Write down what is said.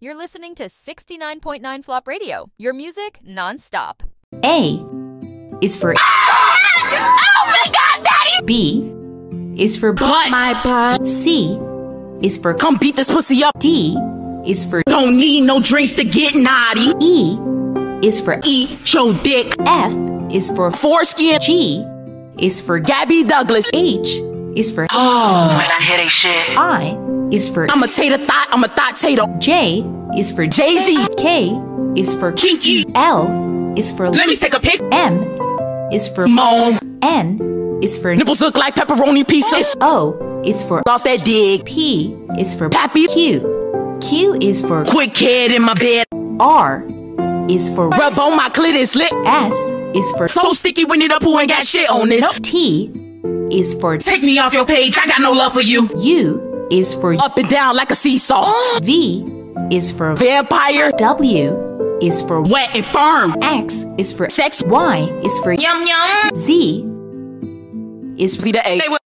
You're listening to 69.9 Flop Radio, your music nonstop. A is for Oh my God, Daddy! B is for Butt. My butt. C is for Come beat this pussy up. D is for Don't need no drinks to get naughty. E is for Eat your dick. F is for Foreskin. G is for Gabby Douglas. H is for Oh, man, I hear they shit. I is for I'm a tater thought. I'm a thought tater. J is for Jay-Z. K is for Kinky. L is for Let me take a pic. M is for Moan. N is for Nipples look like pepperoni pieces. O is for Off that dig. P is for Pappy. Q is for Quick head in my bed. R is for Rub on my clit is lit. S is for So sticky when it up who ain't got shit on this. T is for Take me off your page. I got no love for you. U is for Up and down like a seesaw. V is for Vampire. W is for Wet and firm. X is for Sex. Y is for Yum yum. Z is for See the A.